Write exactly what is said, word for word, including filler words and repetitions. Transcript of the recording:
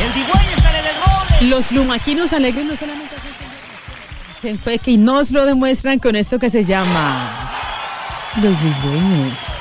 Los lumaquinos alegres no solamente hacen que nos lo demuestran con esto que se llama los ligüeños.